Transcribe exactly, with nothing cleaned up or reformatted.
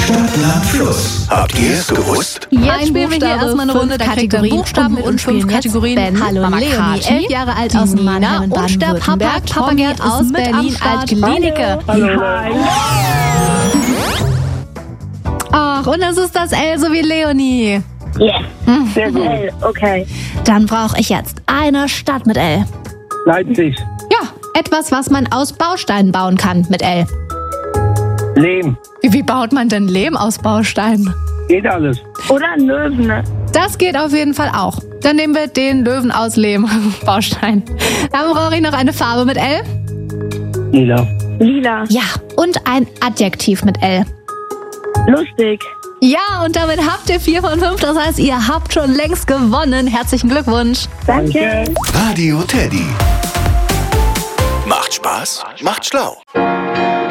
Stadt, Land, Fluss. Habt ihr es gewusst? Jetzt spielen wir hier erstmal eine Runde Kategorien Buchstaben und, und fünf Kategorien. Ben, hallo Mama Leonie, Kati, elf Jahre alt aus Nina Mannheim, und der Papa, Papa Gerd aus Berlin, Alt-Glienicke. Ach, und das ist das L so wie Leonie. Yes, sehr gut. L, okay. Dann brauche ich jetzt eine Stadt mit L. Leipzig. Ja, etwas, was man aus Bausteinen bauen kann mit L. Lehm. Wie baut man denn Lehm aus Bausteinen? Geht alles. Oder ein Löwen, ne? Das geht auf jeden Fall auch. Dann nehmen wir den Löwen aus Lehm, Baustein. Dann brauche ich noch eine Farbe mit L. Lila. Lila. Ja, und ein Adjektiv mit L. Lustig. Ja, und damit habt ihr vier von fünf. Das heißt, ihr habt schon längst gewonnen. Herzlichen Glückwunsch. Danke. Radio Teddy. Macht Spaß, macht schlau.